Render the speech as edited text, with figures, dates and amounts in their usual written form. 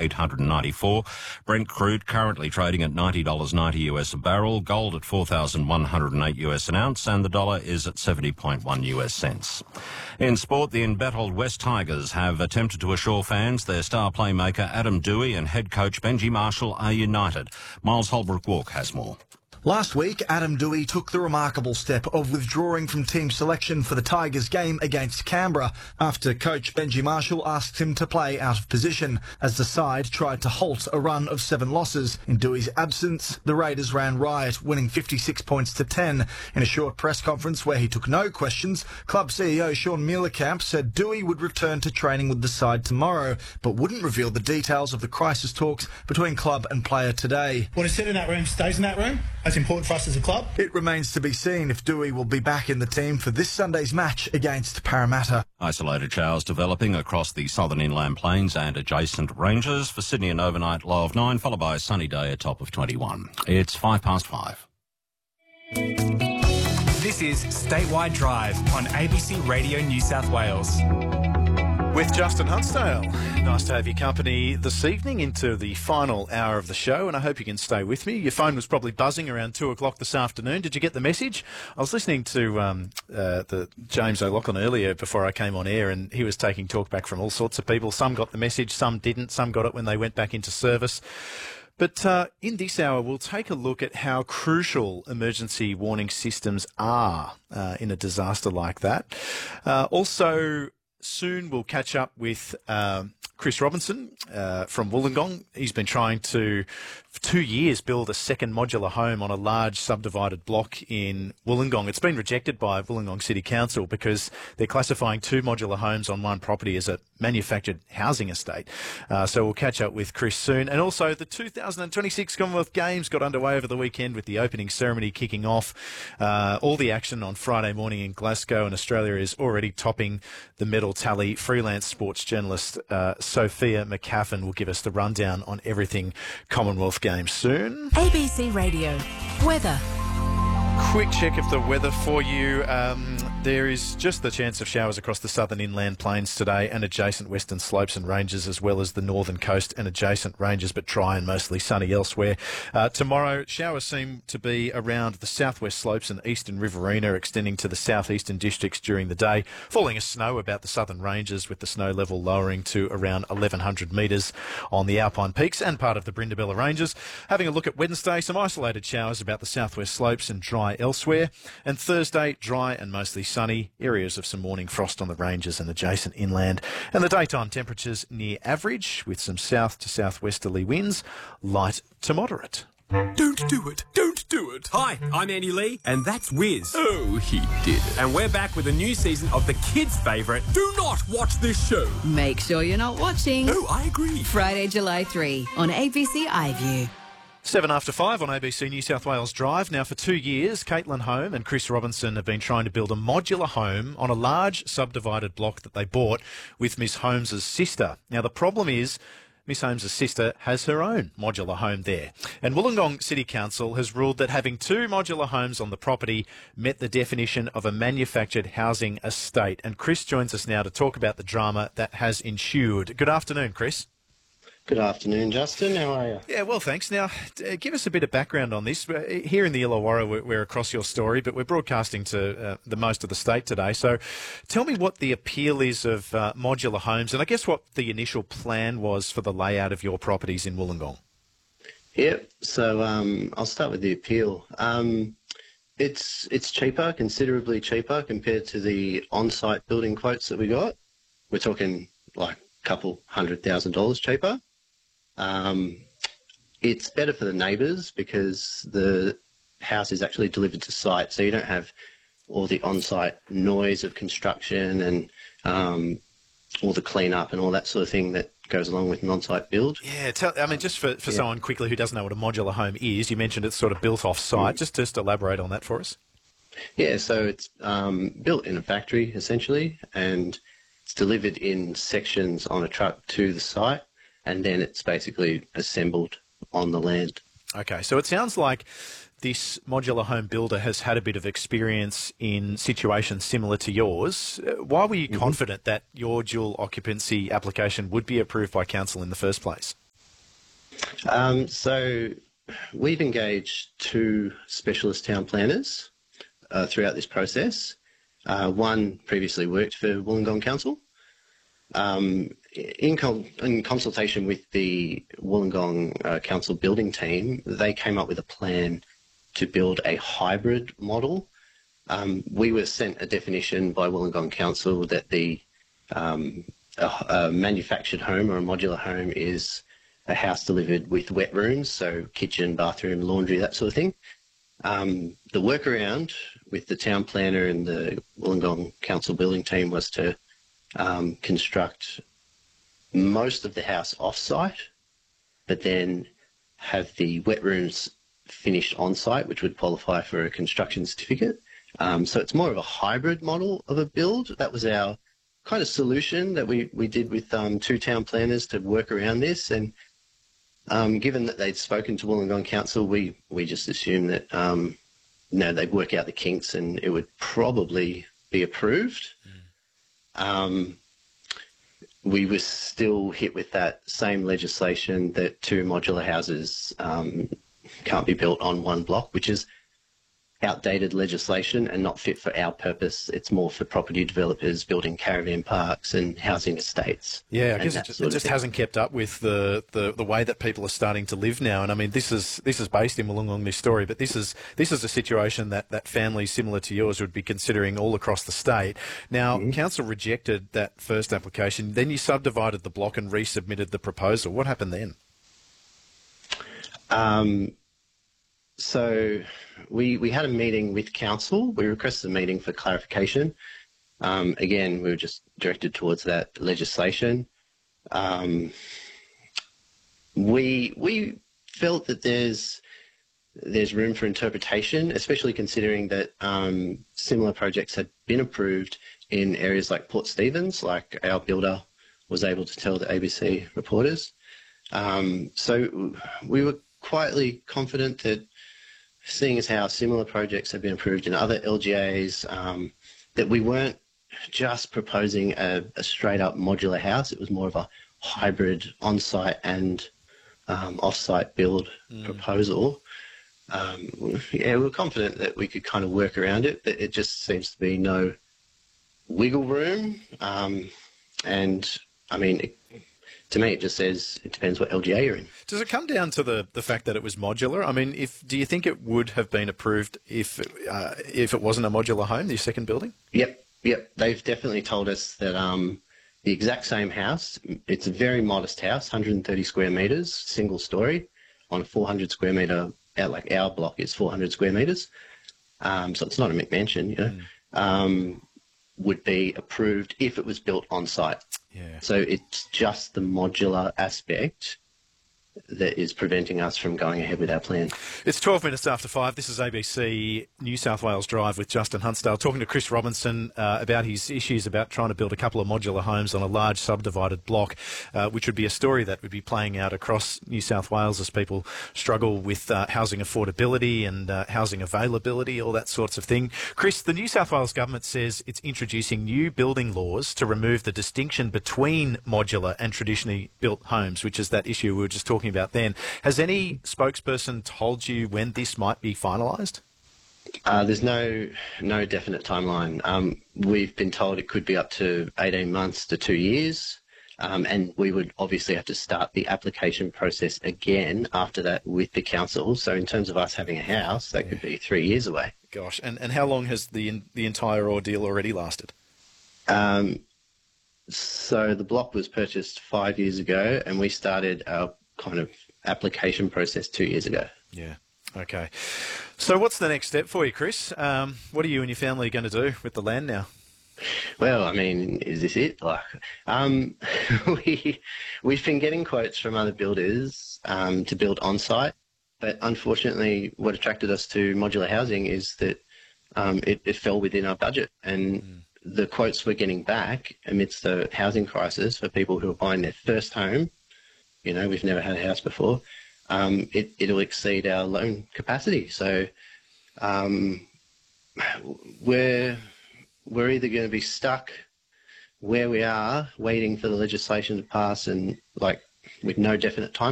$894. Brent crude currently trading at $90.90 US a barrel. Gold at 4,108 US an ounce, and the dollar is at 70.1 US cents. In sport, the embattled West Tigers have attempted to assure fans their star playmaker Adam Dewey and head coach Benji Marshall are united. Miles Holbrook-Walk has more. Last week, Adam Dewey took the remarkable step of withdrawing from team selection for the Tigers game against Canberra after coach Benji Marshall asked him to play out of position as the side tried to halt a run of 7 losses. In Dewey's absence, the Raiders ran riot, winning 56 points to 10. In a short press conference where he took no questions, club CEO Sean Mielerkamp said Dewey would return to training with the side tomorrow, but wouldn't reveal the details of the crisis talks between club and player today. What is said in that room stays in that room. That's important for us as a club. It remains to be seen if Dewey will be back in the team for this Sunday's match against Parramatta. Isolated showers developing across the southern inland plains and adjacent ranges. For Sydney, an overnight low of 9, followed by a sunny day, a top of 21. It's 5:05. This is Statewide Drive on ABC Radio New South Wales. With Justin Huntsdale. Nice to have your company this evening into the final hour of the show, and I hope you can stay with me. Your phone was probably buzzing around 2 o'clock this afternoon. Did you get the message? I was listening to the James O'Loughlin earlier before I came on air, and he was taking talkback from all sorts of people. Some got the message, some didn't. Some got it when they went back into service. But in this hour, we'll take a look at how crucial emergency warning systems are in a disaster like that. Also, soon we'll catch up with Chris Robinson from Wollongong. He's been trying to, for 2 years, build a second modular home on a large subdivided block in Wollongong. It's been rejected by Wollongong City Council because they're classifying 2 modular homes on one property as a manufactured housing estate. So we'll catch up with Chris soon. And also the 2026 Commonwealth Games got underway over the weekend with the opening ceremony kicking off. All the action on Friday morning in Glasgow, and Australia is already topping the medal tally. Freelance sports journalist Sophia McCaffin will give us the rundown on everything Commonwealth Games soon. ABC Radio. Weather. Quick check of the weather for you. There is just the chance of showers across the southern inland plains today and adjacent western slopes and ranges, as well as the northern coast and adjacent ranges, but dry and mostly sunny elsewhere. Tomorrow, showers seem to be around the southwest slopes and eastern Riverina, extending to the southeastern districts during the day, falling as snow about the southern ranges, with the snow level lowering to around 1,100 metres on the Alpine peaks and part of the Brindabella ranges. Having a look at Wednesday, some isolated showers about the southwest slopes and dry elsewhere. And Thursday, dry and mostly sunny, areas of some morning frost on the ranges and adjacent inland. And the daytime temperatures near average, with some south to southwesterly winds, light to moderate. Don't do it. Don't do it. Hi, I'm Andy Lee, and that's Wiz. Oh, he did it. And we're back with a new season of the kids' favourite, Do Not Watch This Show. Make sure you're not watching. Oh, I agree. Friday, July 3 on ABC iView. 7 after 5 on ABC New South Wales Drive. Now, for 2 years, Caitlin Home and Chris Robinson have been trying to build a modular home on a large subdivided block that they bought with Miss Holmes' sister. Now, the problem is Miss Holmes' sister has her own modular home there. And Wollongong City Council has ruled that having 2 modular homes on the property met the definition of a manufactured housing estate. And Chris joins us now to talk about the drama that has ensued. Good afternoon, Chris. Good afternoon, Justin. How are you? Yeah, well, thanks. Now, give us a bit of background on this. Here in the Illawarra, we're across your story, but we're broadcasting to the most of the state today. So tell me what the appeal is of modular homes, and I guess what the initial plan was for the layout of your properties in Wollongong. Yep. So I'll start with the appeal. It's cheaper, considerably cheaper compared to the on-site building quotes that we got. We're talking like a couple $100,000 cheaper. It's better for the neighbours because the house is actually delivered to site, so you don't have all the on-site noise of construction and all the clean-up and all that sort of thing that goes along with an on-site build. Yeah, just for someone quickly who doesn't know what a modular home is, you mentioned it's sort of built off-site. Just elaborate on that for us. Yeah, so it's built in a factory, essentially, and it's delivered in sections on a truck to the site, and then it's basically assembled on the land. Okay, so it sounds like this modular home builder has had a bit of experience in situations similar to yours. Why were you confident that your dual occupancy application would be approved by council in the first place? So we've engaged 2 specialist town planners throughout this process. One previously worked for Wollongong Council. In consultation with the Wollongong Council building team, they came up with a plan to build a hybrid model. We were sent a definition by Wollongong Council that a manufactured home or a modular home is a house delivered with wet rooms, so kitchen, bathroom, laundry, that sort of thing. The workaround with the town planner and the Wollongong Council building team was to construct most of the house off-site, but then have the wet rooms finished on-site, which would qualify for a construction certificate. So it's more of a hybrid model of a build. That was our kind of solution that we did with 2 town planners to work around this. And given that they'd spoken to Wollongong Council, we just assumed that they'd work out the kinks and it would probably be approved. We were still hit with that same legislation that 2 modular houses can't be built on one block, which is outdated legislation and not fit for our purpose. It's more for property developers building caravan parks and housing estates. Yeah, I guess it just hasn't kept up with the way that people are starting to live now. And I mean, this is based in Wollongong, this story, but this is a situation that families similar to yours would be considering all across the state. Now, council rejected that first application. Then you subdivided the block and resubmitted the proposal. What happened then? So we had a meeting with council. We requested a meeting for clarification. Again, we were just directed towards that legislation. We felt that there's room for interpretation, especially considering that similar projects had been approved in areas like Port Stephens, like our builder was able to tell the ABC reporters. So we were quietly confident that, seeing as how similar projects have been approved in other LGAs, that we weren't just proposing a straight-up modular house. It was more of a hybrid on-site and off-site build proposal. We were confident that we could kind of work around it, but it just seems to be no wiggle room. And, I mean, to me, it just says it depends what LGA you're in. Does it come down to the fact that it was modular? I mean, do you think it would have been approved if it wasn't a modular home, the second building? Yep. They've definitely told us that the exact same house, it's a very modest house, 130 square metres, single story, on a 400 square metre, like our block is 400 square metres. So it's not a McMansion, would be approved if it was built on site. Yeah. So it's just the modular aspect that is preventing us from going ahead with our plan. It's 12 minutes after 5. This is ABC New South Wales Drive with Justin Huntsdale, talking to Chris Robinson about his issues about trying to build a couple of modular homes on a large subdivided block, which would be a story that would be playing out across New South Wales as people struggle with housing affordability and housing availability, all that sorts of thing. Chris, the New South Wales government says it's introducing new building laws to remove the distinction between modular and traditionally built homes, which is that issue we were just talking about then. Has any spokesperson told you when this might be finalised? There's no definite timeline. We've been told it could be up to 18 months to 2 years, and we would obviously have to start the application process again after that with the council. So in terms of us having a house, that could be 3 years away. Gosh, and how long has the entire ordeal already lasted? So the block was purchased 5 years ago, and we started our kind of application process 2 years ago. Yeah. Okay. So what's the next step for you, Chris? What are you and your family going to do with the land now? Well, I mean, is this it? Like, we've been getting quotes from other builders to build on-site, but unfortunately what attracted us to modular housing is that it fell within our budget, and the quotes we're getting back amidst the housing crisis for people who are buying their first home, you know, we've never had a house before, it'll exceed our loan capacity. So we're either going to be stuck where we are waiting for the legislation to pass and like with no definite time